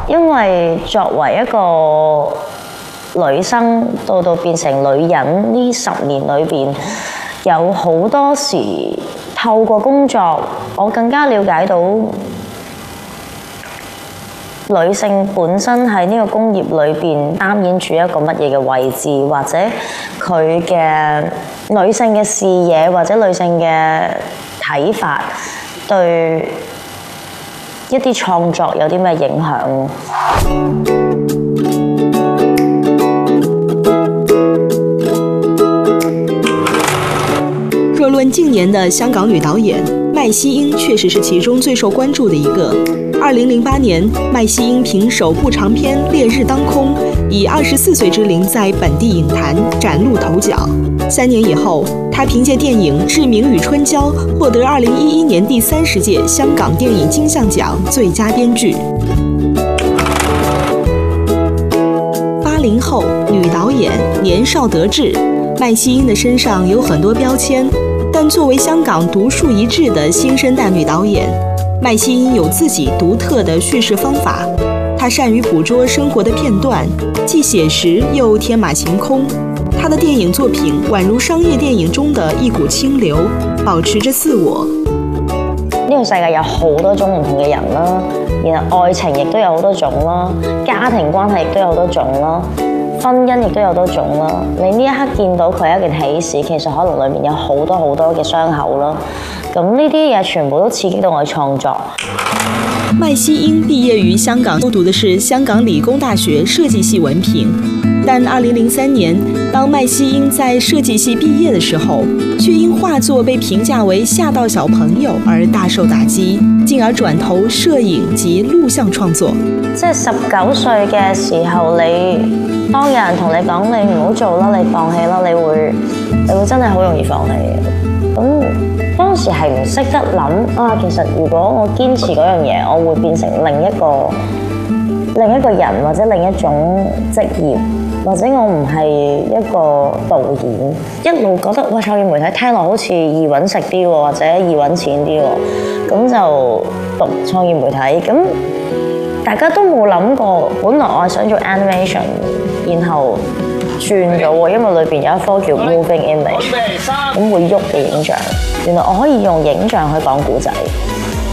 因為作為一個女生到變成女人呢10年裏邊，有好多時透過工作，我更加了解到女性本身喺呢個工業裏邊擔演住一個乜嘢嘅位置，或者佢嘅女性嘅視野或者女性嘅睇法對一啲創作有啲咩影響？ 若论近年的香港女导演，麦西英确实是其中最受关注的一个。2008年，麦西英凭首部长片《烈日当空》，以24岁之龄在本地影坛崭露头角。3年以后，她凭借电影《志明与春娇》获得2011年第30届香港电影金像奖最佳编剧。80后女导演，年少得志，麦西英的身上有很多标签，但作为香港独树一帜的新生代女导演，麦西英有自己独特的叙事方法。她善于捕捉生活的片段，既写实又天马行空。她的電影作品宛如商業電影中的一股清流，保持着自我。 呢個世界有好多種唔同嘅人啦，然後愛情亦都有好多種啦，家庭關係亦都有好多種啦，婚姻亦都有好多種啦。你呢一刻見到佢係一件喜事，其實可能裡面有好多好多嘅傷口啦。咁呢啲嘢全部都刺激到我創作。 麥西英畢業於香港，修讀的是香港理工大學設計系文憑。但2003年，當麥西英在設計系畢業的時候，卻因畫作被評價為嚇到小朋友而大受打擊，進而轉投攝影及錄像創作。 即係19歲嘅時候，當有人同你講你唔好做啦，你放棄啦，你會真係好容易放棄嘅。咁當時係唔識得諗啊，其實如果我堅持嗰樣嘢，我會變成另一個人或者另一種職業，或者我唔係一個導演，一路覺得哇創意媒體聽落好似易揾食啲喎，或者易揾錢啲喎，咁就讀創意媒體。咁大家都冇諗過，本來我係想做 animation， 然後轉咗喎，因為裏邊有一科叫 moving image， 咁會喐嘅影像，原來我可以用影像去講故仔。